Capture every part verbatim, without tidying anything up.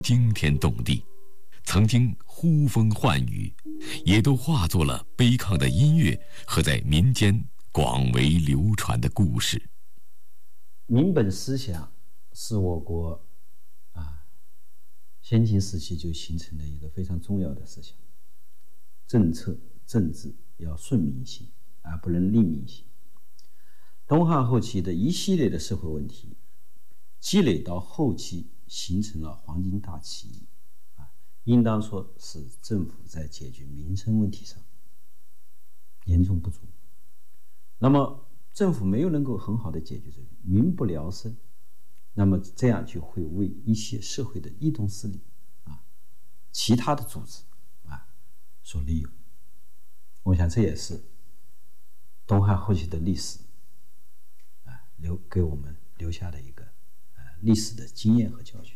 惊天动地，曾经呼风唤雨，也都化作了悲抗的音乐和在民间广为流传的故事。 民本思想是我国啊先秦时期就形成的一个非常重要的思想。政策政治要顺民心，而不能利民心。东汉后期的一系列的社会问题，积累到后期形成了黄巾大起义啊，应当说是政府在解决民生问题上严重不足。那么政府没有能够很好的解决这个民不聊生，那么这样就会为一些社会的异动势力啊、其他的组织啊所利用。我想这也是东汉后期的历史啊留给我们留下的一个呃历史的经验和教训。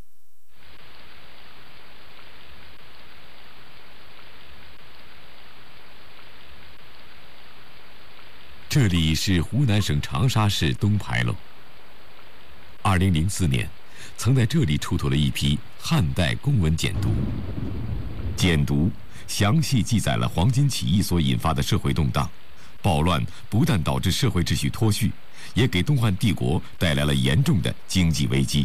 这里是湖南省长沙市东牌楼。二零零四年，曾在这里出土了一批汉代公文简牍。简牍详细记载了黄巾起义所引发的社会动荡，暴乱不但导致社会秩序脱序，也给东汉帝国带来了严重的经济危机。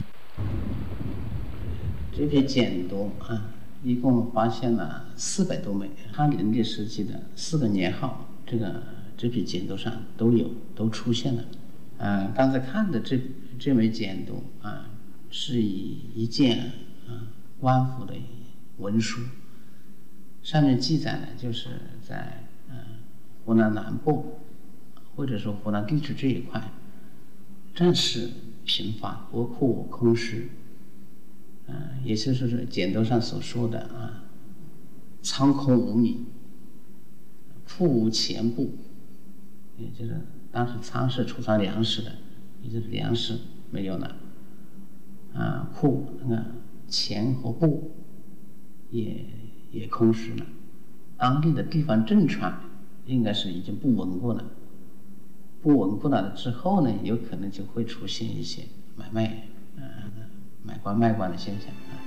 这批简牍啊，一共发现了四百多枚，汉灵帝时期的四个年号，这个这批简牍上都有，都出现了。嗯、呃，刚才看的这这枚简牍啊，是以一件啊官府的文书，上面记载呢，就是在嗯、呃、湖南南部或者说湖南地区这一块，战事频发，国库空虚。嗯、呃，也就是说简牍上所说的啊，仓空无米，库无钱布。也就是当时仓是储藏粮食的，也就是粮食没有了，啊，库那个钱和布也也空虚了，当地的地方政权应该是已经不稳固了，不稳固了之后呢，有可能就会出现一些买卖，呃，买官卖官的现象啊。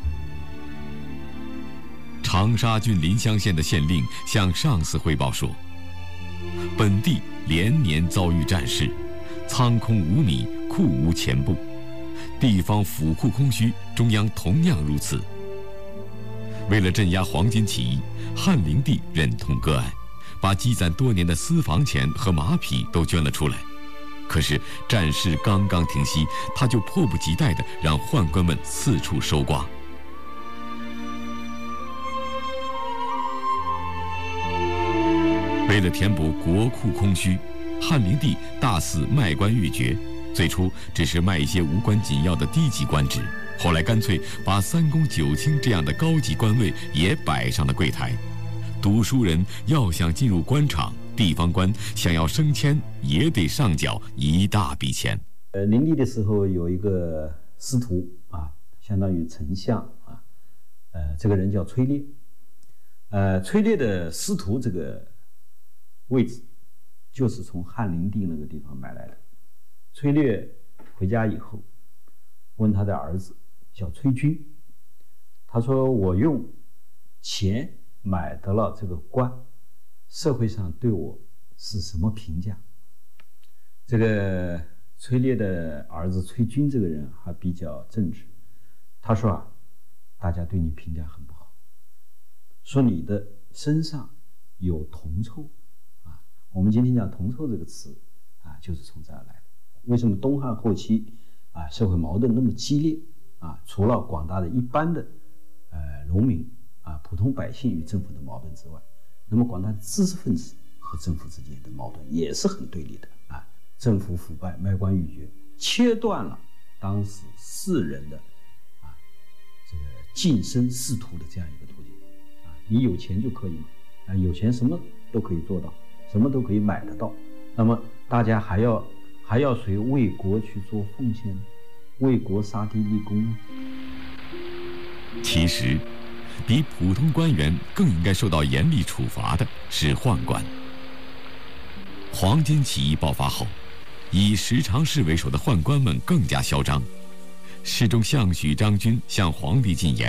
长沙郡临湘县的县令向上司汇报说，本地连年遭遇战事，仓空无米，库无钱布，地方府库空虚，中央同样如此。为了镇压黄巾起义，汉灵帝忍痛割爱，把积攒多年的私房钱和马匹都捐了出来。可是战事刚刚停息，他就迫不及待地让宦官们四处搜刮。为了填补国库空虚，汉灵帝大肆卖官鬻爵，最初只是卖一些无关紧要的低级官职，后来干脆把三公九卿这样的高级官位也摆上了柜台。读书人要想进入官场，地方官想要升迁，也得上缴一大笔钱。 呃，灵帝的时候有一个司徒啊，相当于丞相啊，呃，这个人叫崔烈。呃，崔烈的司徒这个位置就是从汉灵帝那个地方买来的。崔烈回家以后问他的儿子叫崔均，他说我用钱买得了这个官，社会上对我是什么评价？这个崔烈的儿子崔均这个人还比较正直，他说啊，大家对你评价很不好，说你的身上有铜臭。我们今天讲铜臭这个词啊，就是从这儿来的。为什么东汉后期啊社会矛盾那么激烈啊？除了广大的一般的呃农民啊普通百姓与政府的矛盾之外，那么广大的知识分子和政府之间的矛盾也是很对立的啊。政府腐败，卖官鬻爵，切断了当时士人的啊这个晋升仕途的这样一个途径啊。你有钱就可以嘛？啊，有钱什么都可以做到。什么都可以买得到，那么大家还要还要谁为国去做奉献呢？为国杀敌立功呢？ 其实，比普通官员更应该受到严厉处罚的是宦官。黄巾起义爆发后，以十常侍为首的宦官们更加嚣张， 世宗相许章君向皇帝进言。